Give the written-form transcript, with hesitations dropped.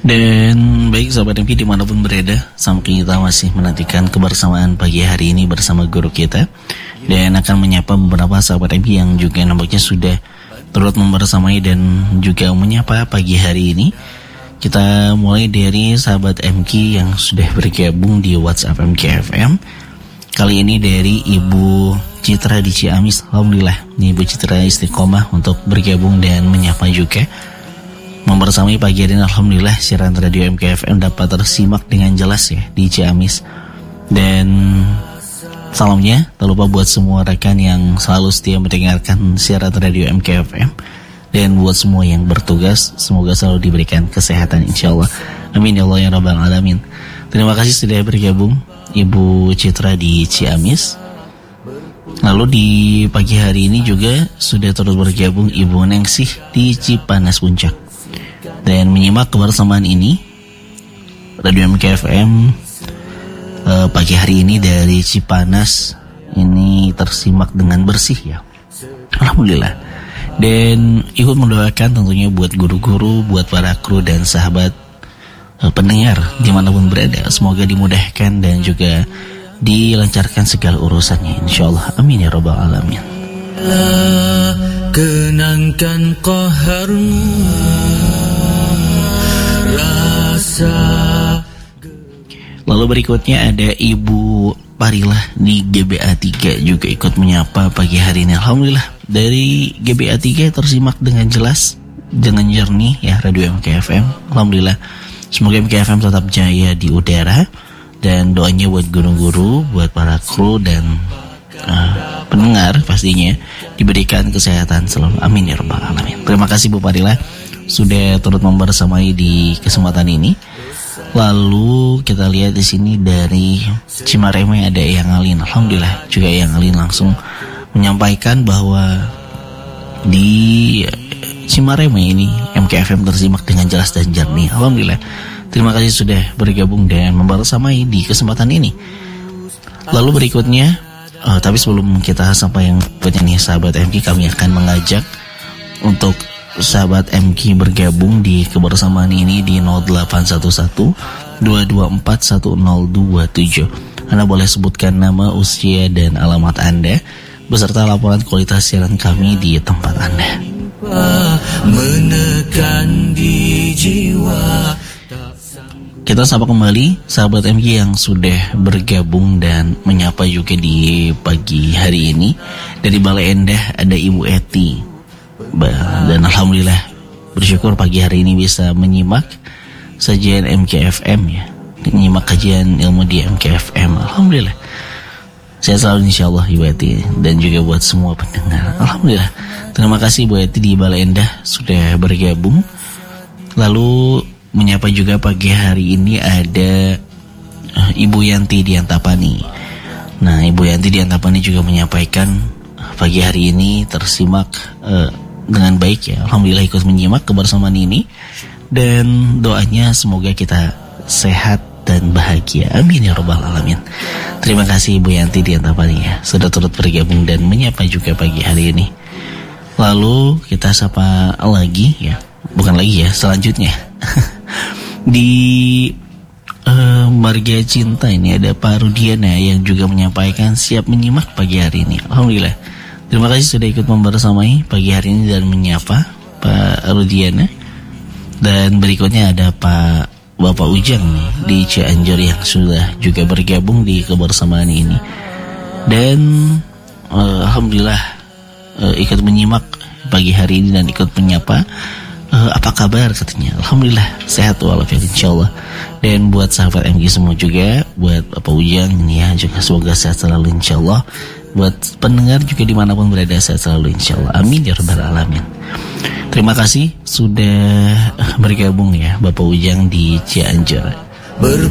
Dan baik sahabat MP dimanapun berada, sampai kita masih menantikan kebersamaan pagi hari ini bersama guru kita. Dan akan menyapa beberapa sahabat MP yang juga nampaknya sudah turut membersamai dan juga menyapa pagi hari ini. Kita mulai dari sahabat MK yang sudah bergabung di WhatsApp MKFM. Kali ini dari Ibu Citra di Ciamis. Alhamdulillah, Ibu Citra istiqomah untuk bergabung dan menyapa juga. Membersamai pagi hari ini, alhamdulillah siaran radio MKFM dapat tersimak dengan jelas ya di Ciamis. Dan salamnya tak lupa buat semua rekan yang selalu setia mendengarkan siaran radio MKFM. Dan buat semua yang bertugas, semoga selalu diberikan kesehatan insyaallah. Amin ya Allah ya Rabbal Alamin. Terima kasih sudah bergabung Ibu Citra di Ciamis. Lalu di pagi hari ini juga sudah terus bergabung Ibu Nengsih di Cipanas Puncak. Dan menyimak kebersamaan ini Radio MKFM pagi hari ini dari Cipanas ini tersimak dengan bersih ya, alhamdulillah. Dan ikut mendoakan tentunya buat guru-guru, buat para kru dan sahabat pendengar dimanapun berada, semoga dimudahkan dan juga dilancarkan segala urusannya insyaallah, amin ya rabbal alamin. Kenangkan qaharmu rasa. Lalu berikutnya ada Ibu Parilah di GBA 3 juga ikut menyapa pagi hari ini. Alhamdulillah dari GBA 3 tersimak dengan jelas, dengan jernih ya radio MKFM. Alhamdulillah, semoga MKFM tetap jaya di udara. Dan doanya buat guru-guru, buat para kru dan pendengar pastinya diberikan kesehatan selalu, amin ya rabbal alamin. Terima kasih Bu Parilah sudah turut membersamai di kesempatan ini. Lalu kita lihat di sini dari Cimareme ada Eyang Alin. Alhamdulillah juga Eyang Alin langsung menyampaikan bahwa di Cimareme ini MKFM tersimak dengan jelas dan jernih. Alhamdulillah. Terima kasih sudah bergabung dan membersamai di kesempatan ini. Lalu berikutnya, tapi sebelum kita sampai yang berikutnya nih sahabat MK, kami akan mengajak untuk sahabat MK bergabung di kebersamaan ini di 0811-224-1027. Anda boleh sebutkan nama, usia, dan alamat Anda beserta laporan kualitas siaran kami di tempat Anda. Menekan di jiwa. Kita sapa kembali sahabat MK yang sudah bergabung dan menyapa juga di pagi hari ini. Dari Balai Endah ada Ibu Eti. Dan alhamdulillah bersyukur pagi hari ini bisa menyimak sajian MKFM ya, menyimak kajian ilmu di MKFM. Alhamdulillah sehat selalu insyaallah Ibu Eti, dan juga buat semua pendengar. Alhamdulillah, terima kasih Ibu Eti di Balai Endah sudah bergabung. Lalu menyapa juga pagi hari ini ada Ibu Yanti di Antapani. Nah, Ibu Yanti di Antapani juga menyampaikan pagi hari ini tersimak dengan baik ya. Alhamdulillah ikut menyimak kebersamaan ini. Dan doanya semoga kita sehat dan bahagia, amin ya rabbal alamin. Terima kasih Ibu Yanti di Antapani ya, sudah turut bergabung dan menyapa juga pagi hari ini. Lalu kita sapa lagi ya, bukan lagi ya, selanjutnya di Marga Cinta ini ada Pak Rudiana yang juga menyampaikan siap menyimak pagi hari ini. Alhamdulillah, terima kasih sudah ikut membersamai pagi hari ini dan menyapa Pak Rudiana. Dan berikutnya ada Bapak Ujang nih di Cianjur yang sudah juga bergabung di kebersamaan ini. Dan alhamdulillah ikut menyimak pagi hari ini dan ikut menyapa. Apa kabar katanya? Alhamdulillah sehat walafiat insyaallah. Dan buat sahabat MG semua juga, buat Bapak Ujang ini ya juga semoga sehat selalu insyaallah. Buat pendengar juga dimanapun berada sehat selalu insyaallah, amin ya rabbal alamin. Terima kasih sudah bergabung ya Bapak Ujang di Cianjur.